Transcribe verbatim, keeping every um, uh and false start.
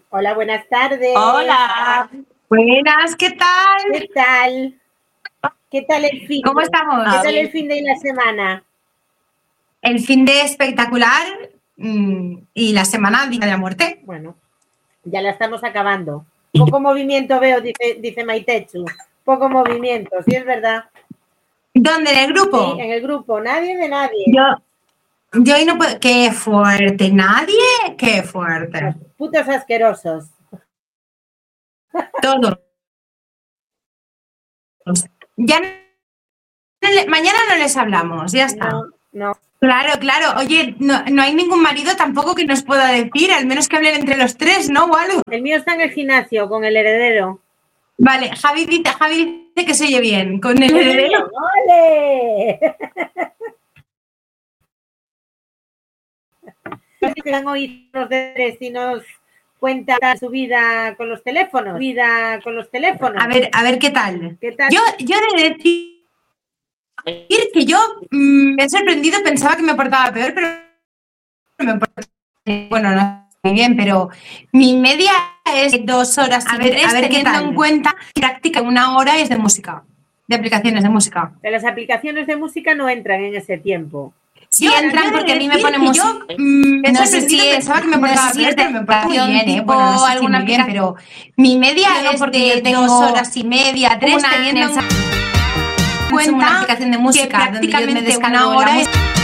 Hola, buenas tardes. Hola. Buenas, ¿qué tal? ¿Qué tal? ¿Qué tal el fin? ¿Cómo estamos? ¿Qué tal el fin de la semana? El fin de espectacular mmm, y la semana Día de la Muerte. Bueno, ya la estamos acabando. Poco movimiento veo, dice, dice Maitechu. Poco movimiento, sí es verdad. ¿Dónde? ¿En el grupo? Sí, en el grupo, nadie de nadie. Yo, yo hoy no puedo. ¡Qué fuerte! ¿Nadie? ¡Qué fuerte! Los putos asquerosos. Todos. Ya no, mañana no les hablamos, ya está. No, no. Claro, claro. Oye, no, no hay ningún marido tampoco que nos pueda decir, al menos que hablen entre los tres, ¿no, Walu? El mío está en el gimnasio con el heredero. Vale, Javi dice, Javi dice que se oye bien con el heredero. ¡Ole! Que han oído los deberes y nos cuenta su vida con los teléfonos. Vida con los teléfonos. A ver, a ver qué tal. ¿Qué tal? Yo, yo he de decir que yo mmm, me he sorprendido, pensaba que me portaba peor, pero me portaba, bueno, no muy bien, pero mi media es dos horas. A ver, a ver qué tal. En cuenta, práctica una hora es de música, de aplicaciones de música. De las aplicaciones de música no entran en ese tiempo. Sí yo, entran yo porque a mí me pone música. Yo mmm, no sé si es, pensaba que me portaba no sé peor, si pero me porta muy bien, ¿eh? Bueno, no sé si muy bien, pero mi media no, es porque de dos horas y media, tres, una teniendo en cuenta una aplicación de música que prácticamente donde yo me una hora es